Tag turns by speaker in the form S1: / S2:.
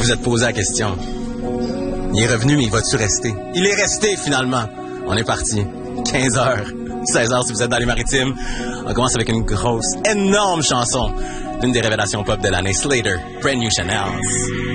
S1: vous êtes posé la question. Il est revenu, mais il va-tu rester? Il est resté, finalement. On est parti. 15h, 16h si vous êtes dans les Maritimes. On commence avec une grosse, énorme chanson. L'une des révélations pop de l'année, Slater, Brand New Chanel.